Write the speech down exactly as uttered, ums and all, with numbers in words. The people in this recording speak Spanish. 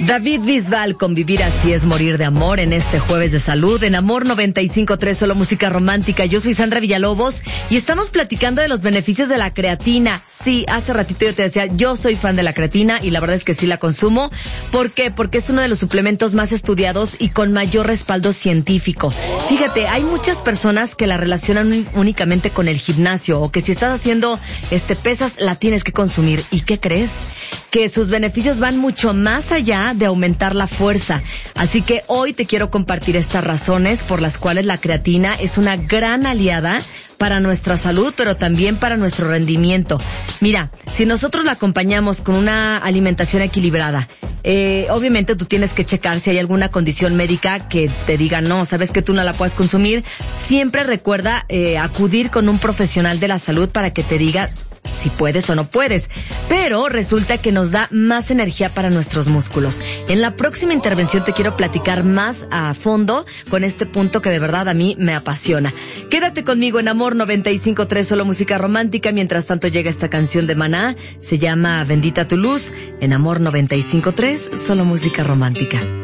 David Bisbal con Vivir así es morir de amor en este jueves de salud en Amor noventa y cinco punto tres, solo música romántica. Yo soy Sandra Villalobos y estamos platicando de los beneficios de la creatina. Sí, hace ratito yo te decía, yo soy fan de la creatina y la verdad es que sí la consumo. ¿Por qué? Porque es uno de los suplementos más estudiados y con mayor respaldo científico. Fíjate, hay muchas personas que la relacionan únicamente con el gimnasio o que si estás haciendo este pesas la tienes que consumir. ¿Y qué crees? Que sus beneficios van mucho más allá de aumentar la fuerza. Así que hoy te quiero compartir estas razones por las cuales la creatina es una gran aliada para nuestra salud, pero también para nuestro rendimiento. Mira, si nosotros la acompañamos con una alimentación equilibrada, eh, obviamente tú tienes que checar si hay alguna condición médica que te diga, no, sabes que tú no la puedes consumir. Siempre recuerda eh, acudir con un profesional de la salud para que te diga si puedes o no puedes, pero resulta que nos da más energía para nuestros músculos. En la próxima intervención te quiero platicar más a fondo con este punto que de verdad a mí me apasiona. Quédate conmigo en Amor noventa y cinco punto tres, solo música romántica. Mientras tanto llega esta canción de Maná, se llama Bendita tu luz, en Amor noventa y cinco punto tres, solo música romántica.